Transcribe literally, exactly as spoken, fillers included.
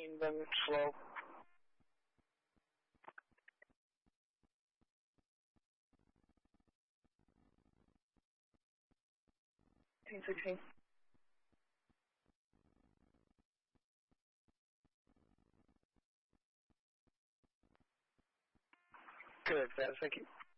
and then slow. Team sixteen. Good, thank you.